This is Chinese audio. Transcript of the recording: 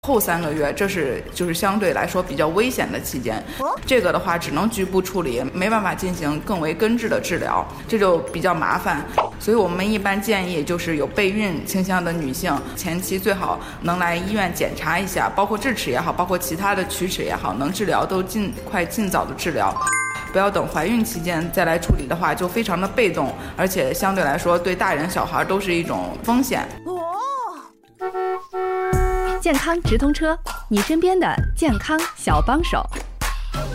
后3个月，这是就是相对来说比较危险的期间，这个的话只能局部处理，没办法进行更为根治的治疗，这就比较麻烦。所以我们一般建议就是有备孕倾向的女性，前期最好能来医院检查一下，包括智齿也好，包括其他的龋齿也好，能治疗都尽早的治疗，不要等怀孕期间再来处理的话，就非常的被动，而且相对来说对大人小孩都是一种风险。 健康直通车，你身边的健康小帮手。